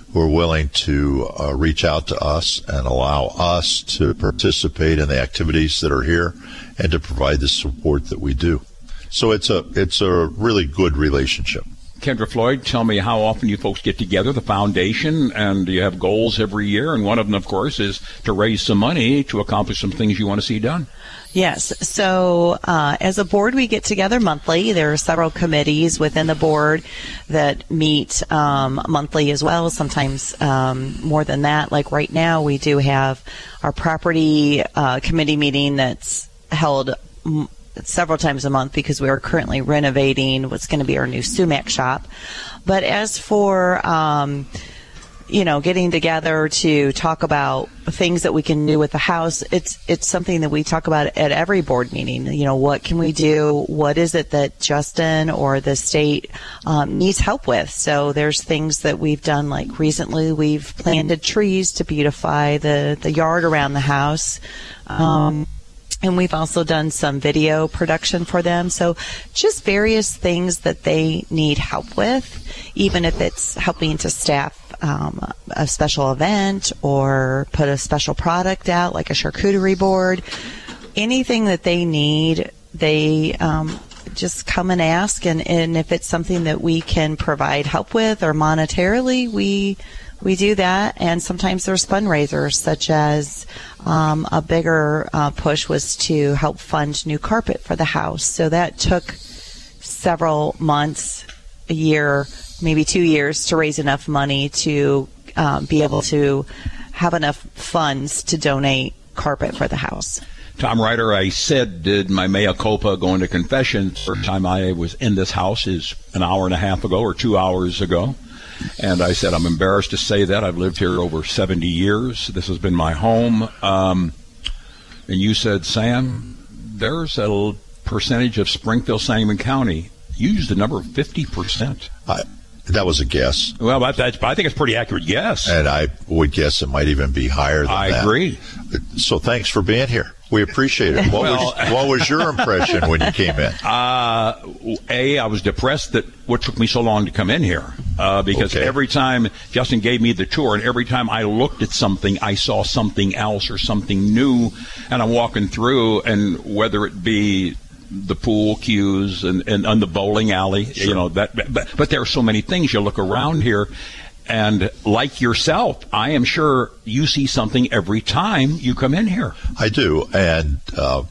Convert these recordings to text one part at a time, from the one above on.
who are willing to reach out to us and allow us to participate in the activities that are here and to provide the support that we do. So it's a really good relationship. Kendra Floyd, tell me how often you folks get together, the foundation, and you have goals every year, and one of them, of course, is to raise some money to accomplish some things you want to see done. Yes. So as a board, we get together monthly. There are several committees within the board that meet monthly as well, sometimes more than that. Like right now, we do have our property committee meeting that's held several times a month because we are currently renovating what's going to be our new sumac shop. But as for getting together to talk about things that we can do with the house, it's something that we talk about at every board meeting. What can we do? What is it that Justin or the state needs help with? So there's things that we've done, like recently we've planted trees to beautify the yard around the house. And we've also done some video production for them. So just various things that they need help with, even if it's helping to staff a special event or put a special product out like a charcuterie board. Anything that they need, they just come and ask. And if it's something that we can provide help with or monetarily, we do that. And sometimes there's fundraisers, such as a bigger push was to help fund new carpet for the house. So that took several months, a year, maybe 2 years to raise enough money to be able to have enough funds to donate carpet for the house. Tom Ryder, I said, did my mea culpa, going to confession. First time I was in this house is an hour and a half ago or 2 hours ago. And I said, I'm embarrassed to say that. I've lived here over 70 years. This has been my home. And you said, Sam, there's a percentage of Springfield, Sangamon County. You used the number of 50%. That was a guess. Well, I think it's a pretty accurate guess. And I would guess it might even be higher than that. I agree. So thanks for being here. We appreciate it. What was your impression when you came in? I was depressed that what took me so long to come in here. Because every time Justin gave me the tour and every time I looked at something, I saw something else or something new. And I'm walking through, and whether it be the pool cues and the bowling alley, sure. But there are so many things. You look around here, and like yourself, I am sure you see something every time you come in here. I do, and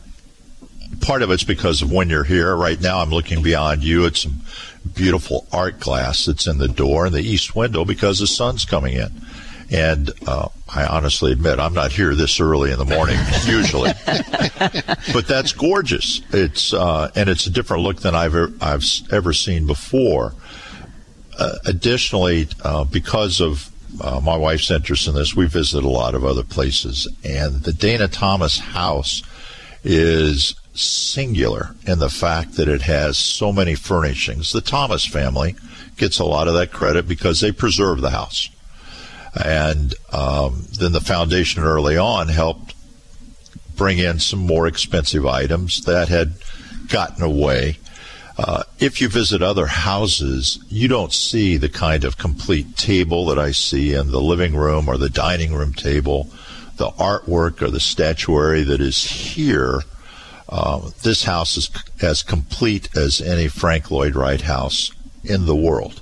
part of it's because of when you're here. Right now, I'm looking beyond you at some beautiful art glass that's in the door and the east window because the sun's coming in. And I honestly admit I'm not here this early in the morning usually, but that's gorgeous. It's and it's a different look than I've ever seen before. Additionally, because of my wife's interest in this, we visited a lot of other places, and the Dana Thomas house is singular in the fact that it has so many furnishings. The Thomas family gets a lot of that credit because they preserve the house. And then the foundation early on helped bring in some more expensive items that had gotten away. If you visit other houses, you don't see the kind of complete table that I see in the living room or the dining room table, the artwork or the statuary that is here. This house is as complete as any Frank Lloyd Wright house in the world.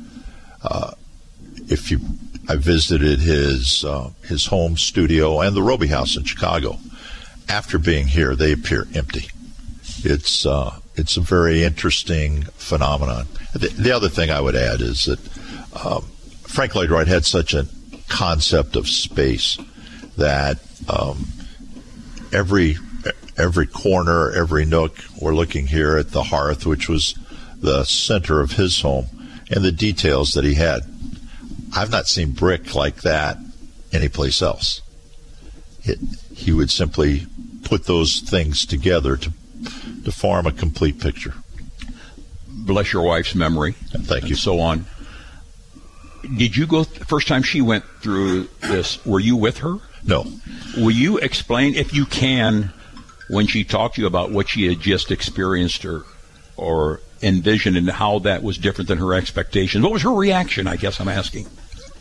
I visited his home studio and the Roby House in Chicago. After being here, they appear empty. It's a very interesting phenomenon. The other thing I would add is that Frank Lloyd Wright had such a concept of space that every corner, every nook, we're looking here at the hearth, which was the center of his home, and the details that he had. I've not seen brick like that anyplace else. He would simply put those things together to form a complete picture. Bless your wife's memory. Thank you. And so on. Did you go, the first time she went through this, were you with her? No. Will you explain, if you can, when she talked to you about what she had just experienced or envisioned and how that was different than her expectations? What was her reaction, I guess I'm asking?